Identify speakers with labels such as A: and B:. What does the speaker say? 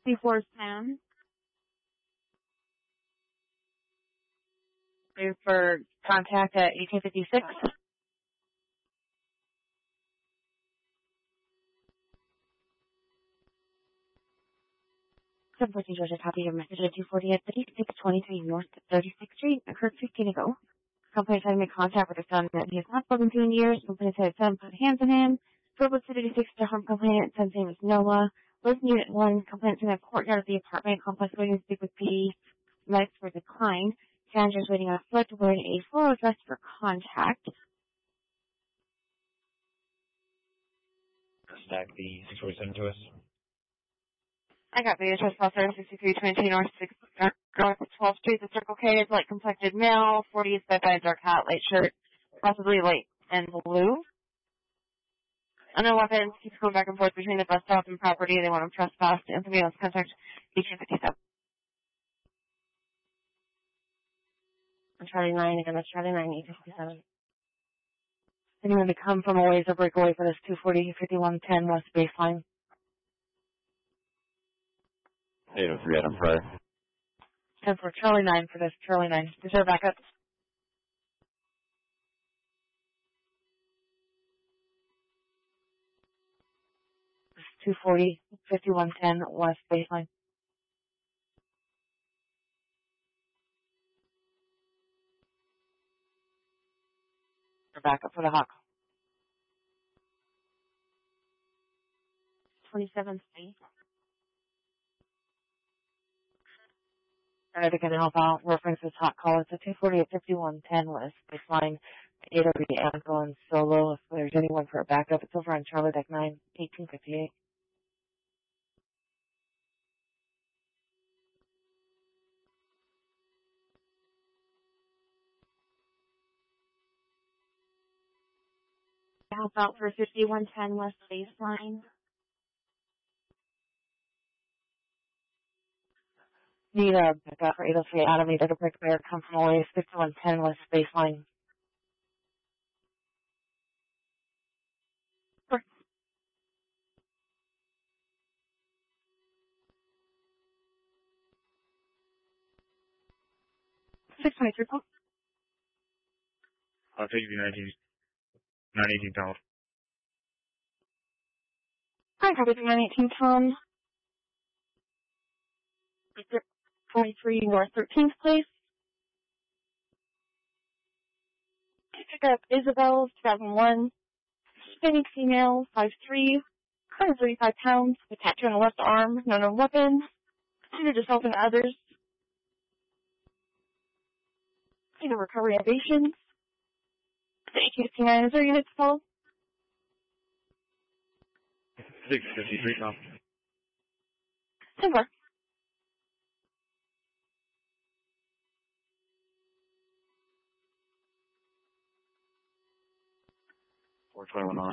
A: before Sam. For contact at 1856. 714 Georgia, copy your message at 240 at 3623 North 36th Street. Occurred 15 ago. Complaint trying to make contact with her son that he has not spoken to in years. Complaint said his son put hands on him. Verbal 236 to harm complainant. Son's name is Noah. Lives in Unit 1. Complainant's in the courtyard of the apartment complex waiting to speak with PD. Medics were declined. Managers waiting on foot wearing a full address for contact.
B: Stack the 647 to us.
A: I got the address file 6322 North 6th North 12th Street. The Circle K is light complected male, 40 sped by a dark hat, light shirt, possibly light and blue. Unknown weapons, keeps going back and forth between the bus stop and property. They want him trespassed. Anthony else contact 1857. I'm Charlie 9 again. That's Charlie 9, 1857. Anyone to come from a ways or break away for this 240 5110 West Baseline.
B: 803 Adam Pryor.
A: 10 for Charlie 9 for this, Charlie 9. Is there backup? This is 240 5110 West Baseline. For backup for the Hawk. 27th Street. They're going to help out. Reference this hot call. It's a 240 at 5110 West Baseline. 803 Amco and Solo. If there's anyone for a backup, it's over on Charlie Deck 9, 1858. Help out for 5110 West Baseline. Need a backup for 803 Adam. Need a break bear. Come from away. 5110 West Baseline. 623.
B: I'll take you 918 Tom.
A: Hi, copy 918 Tom. 23 North 13th Place. Pick up Isabel, 2001. Hispanic female, 5'3", 135 pounds, with tattoo on the left arm, no known weapon. Suited herself and others. See the recovery innovations. The 1859 is there units called?
B: 653 Tom.
A: Similar.
B: 421 on.